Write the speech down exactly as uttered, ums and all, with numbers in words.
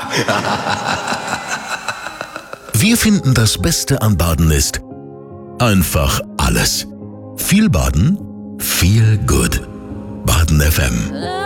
Wir finden, das Beste an Baden ist einfach alles. Viel Baden, viel gut. Baden F M.